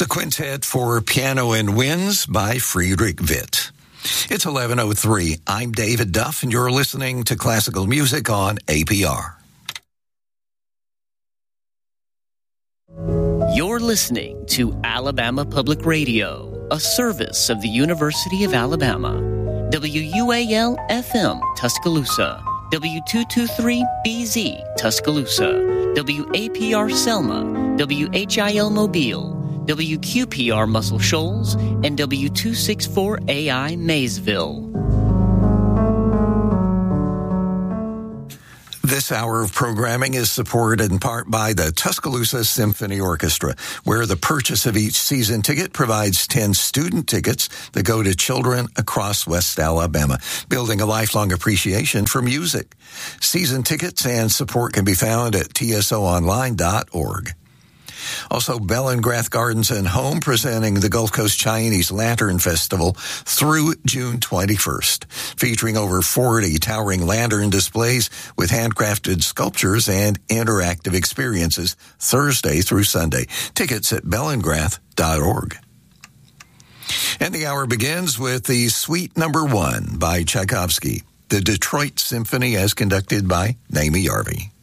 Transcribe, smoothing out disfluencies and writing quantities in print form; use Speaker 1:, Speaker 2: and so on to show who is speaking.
Speaker 1: The Quintet for Piano and Winds by Friedrich Witt. It's 11:03. I'm David Duff, and you're listening to classical music on APR.
Speaker 2: You're listening to Alabama Public Radio, a service of the University of Alabama. WUAL-FM, Tuscaloosa. W223BZ, Tuscaloosa. WAPR Selma. WHIL Mobile. WQPR Muscle Shoals, and W264AI Maysville.
Speaker 1: This hour of programming is supported in part by the Tuscaloosa Symphony Orchestra, where the purchase of each season ticket provides 10 student tickets that go to children across West Alabama, building a lifelong appreciation for music. Season tickets and support can be found at tsoonline.org. Also, Bellingrath Gardens and Home presenting the Gulf Coast Chinese Lantern Festival through June 21st, featuring over 40 towering lantern displays with handcrafted sculptures and interactive experiences Thursday through Sunday. Tickets at bellingrath.org. And the hour begins with the Suite Number 1 by Tchaikovsky, the Detroit Symphony as conducted by Naomi Yarvi.